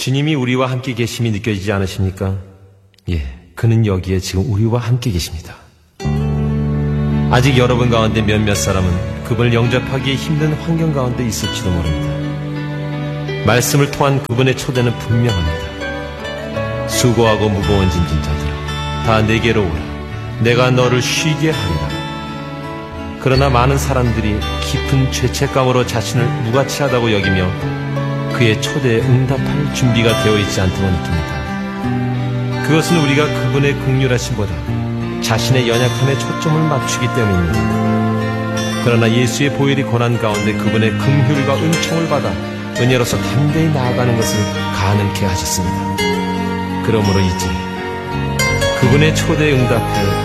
주님이 우리와 함께 계심이 느껴지지 않으십니까? 예, 그는 여기에 지금 우리와 함께 계십니다. 아직 여러분 가운데 몇몇 사람은 그분을 영접하기 힘든 환경 가운데 있을지도 모릅니다. 말씀을 통한 그분의 초대는 분명합니다. 수고하고 무거운 짐진 자들아, 다 내게로 오라. 내가 너를 쉬게 하리라. 그러나 많은 사람들이 깊은 죄책감으로 자신을 무가치하다고 여기며 그의 초대에 응답할 준비가 되어 있지 않다고 느낍니다. 그것은 우리가 그분의 긍휼하심보다 자신의 연약함에 초점을 맞추기 때문입니다. 그러나 예수의 보혈이 고난 가운데 그분의 긍휼과 은총을 받아 은혜로서 담대히 나아가는 것을 가능케 하셨습니다. 그러므로 이제 그분의 초대에 응답해